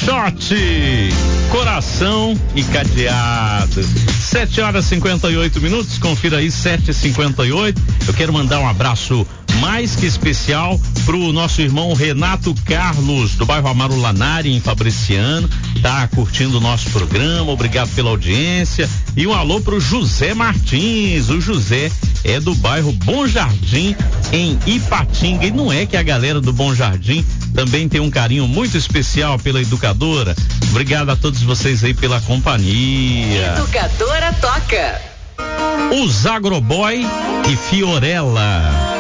Shot, coração e cadeado. 7h58, confira aí, 7h58. Eu quero mandar um abraço mais que especial pro nosso irmão Renato Carlos, do bairro Amaro Lanari, em Fabriciano, tá curtindo o nosso programa, obrigado pela audiência, e um alô pro José Martins. O José é do bairro Bom Jardim, em Ipatinga, e não é que a galera do Bom Jardim também tem um carinho muito especial pela educadora? Obrigado a todos vocês aí pela companhia. Educadora toca. Os Agroboy e Fiorella.